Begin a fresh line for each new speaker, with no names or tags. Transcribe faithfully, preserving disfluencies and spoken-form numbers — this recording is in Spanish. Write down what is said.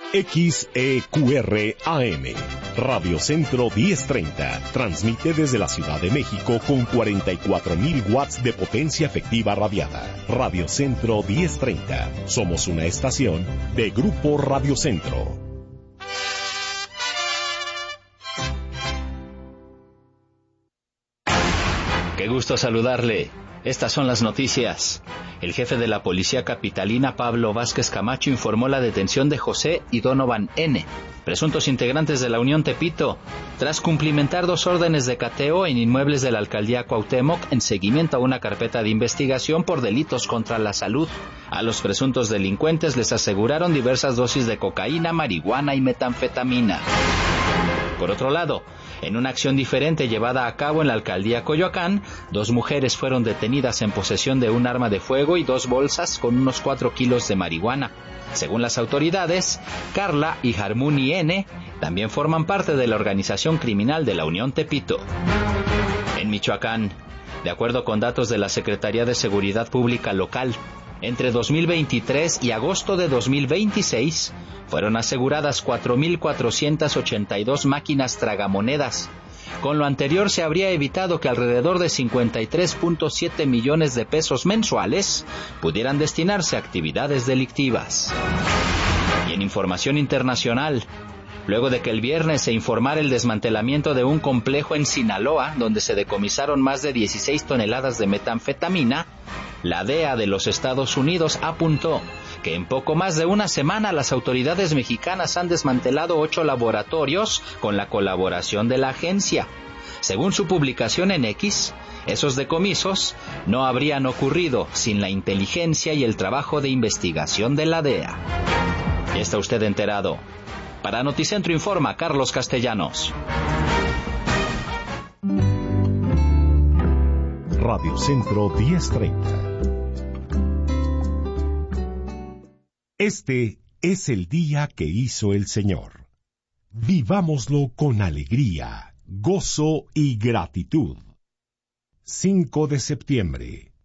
X E Q R A M, Radio Centro diez treinta, transmite desde la Ciudad de México con cuarenta y cuatro mil watts de potencia efectiva radiada. Radio Centro diez treinta, somos una estación de Grupo Radio Centro.
Qué gusto saludarle. Estas son las noticias. El jefe de la Policía Capitalina, Pablo Vázquez Camacho, informó la detención de José y Donovan N., presuntos integrantes de la Unión Tepito, tras cumplimentar dos órdenes de cateo en inmuebles de la Alcaldía Cuauhtémoc en seguimiento a una carpeta de investigación por delitos contra la salud. A los presuntos delincuentes les aseguraron diversas dosis de cocaína, marihuana y metanfetamina. Por otro lado, en una acción diferente llevada a cabo en la Alcaldía Coyoacán, dos mujeres fueron detenidas en posesión de un arma de fuego y dos bolsas con unos cuatro kilos de marihuana. Según las autoridades, Carla y Harmony N. también forman parte de la organización criminal de la Unión Tepito. En Michoacán, de acuerdo con datos de la Secretaría de Seguridad Pública local, entre dos mil veintitrés y agosto de dos mil veintiséis, fueron aseguradas cuatro mil cuatrocientas ochenta y dos máquinas tragamonedas. Con lo anterior se habría evitado que alrededor de cincuenta y tres punto siete millones de pesos mensuales pudieran destinarse a actividades delictivas. Y en información internacional, luego de que el viernes se informara el desmantelamiento de un complejo en Sinaloa, donde se decomisaron más de dieciséis toneladas de metanfetamina, la D E A de los Estados Unidos apuntó que en poco más de una semana las autoridades mexicanas han desmantelado ocho laboratorios con la colaboración de la agencia. Según su publicación en X, esos decomisos no habrían ocurrido sin la inteligencia y el trabajo de investigación de la D E A. ¿Ya está usted enterado? Para Noticentro informa Carlos Castellanos.
Radio Centro diez treinta. Este es el día que hizo el Señor. Vivámoslo con alegría, gozo y gratitud. cinco de septiembre.